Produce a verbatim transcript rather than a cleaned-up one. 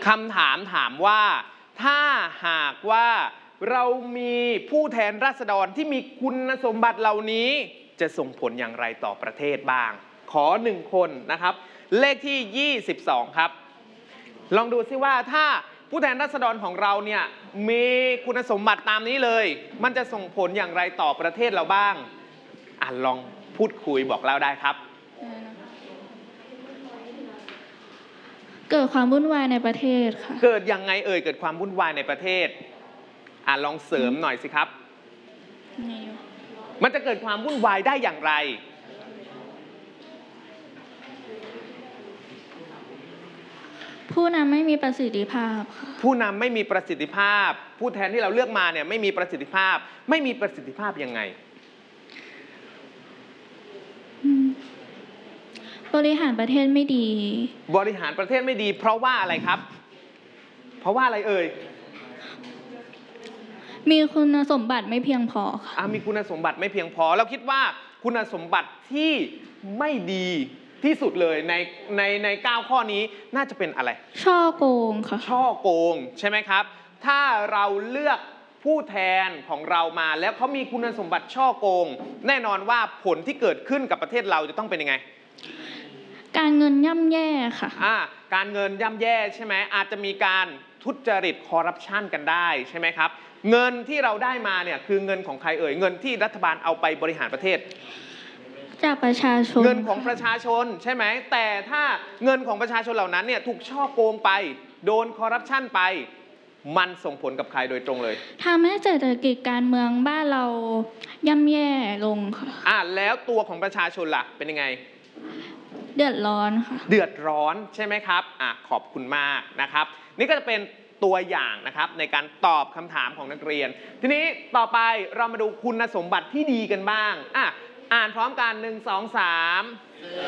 คำถามถามว่าถ้าหากว่าเรามีผู้แทนราษฎรที่มีคุณสมบัติเหล่านี้จะส่งผลอย่างไรต่อประเทศบ้างขอหนึ่งคนนะครับเลขที่ยี่สิบสองครับลองดูซิว่าถ้าผู้แทนราษฎรของเราเนี่ยมีคุณสมบัติตามนี้เลยมันจะส่งผลอย่างไรต่อประเทศเราบ้างอ่ะลองพูดคุยบอกเล่าได้ครับเกิดความวุ่นวายในประเทศค่ะเกิดยังไงเอ่ยเกิดความวุ่นวายในประเทศอ่ะลองเสริมหน่อยสิครับมันจะเกิดความวุ่นวายได้อย่างไรผู้นำไม่มีประสิทธิภาพค่ะผู้นำไม่มีประสิทธิภาพผู้แทนที่เราเลือกมาเนี่ยไม่มีประสิทธิภาพไม่มีประสิทธิภาพยังไงบริหารประเทศไม่ดีบริหารประเทศไม่ดีเพราะว่าอะไรครับเพราะว่าอะไรเอ่ยมีคุณสมบัติไม่เพียงพอค่ะอ่ะมีคุณสมบัติไม่เพียงพอเราคิดว่าคุณสมบัติที่ไม่ดีที่สุดเลยในในในเก้าข้อนี้น่าจะเป็นอะไรช่อโกงค่ะช่อโกงใช่ไหมครับถ้าเราเลือกผู้แทนของเรามาแล้วเขามีคุณสมบัติช่อโกงแน่นอนว่าผลที่เกิดขึ้นกับประเทศเราจะต้องเป็นยังไงการเงินย่ำแย่ค่ะอ่าการเงินย่ำแย่ใช่ไหมอาจจะมีการทุจริตคอร์รัปชันกันได้ใช่ไหมครับเงินที่เราได้มาเนี่ยคือเงินของใครเอ่ยเงินที่รัฐบาลเอาไปบริหารประเทศจากประชาชนเงินของประชาชนใช่ไหมแต่ถ้าเงินของประชาชนเหล่านั้นเนี่ยถูกช่อโกงไปโดนคอร์รัปชันไปมันส่งผลกับใครโดยตรงเลยทำให้เศรษฐกิจการเมืองบ้านเราย่ำแย่ลงค่ะอ่าแล้วตัวของประชาชนล่ะเป็นยังไงเดือดร้อนค่ะเดือดร้อนใช่ไหมครับอ่ะขอบคุณมากนะครับนี่ก็จะเป็นตัวอย่างนะครับในการตอบคำถามของนักเรียนทีนี้ต่อไปเรามาดูคุณสมบัติที่ดีกันบ้างอ่ะอ่านพร้อมกันหนึ่ง สอง สาม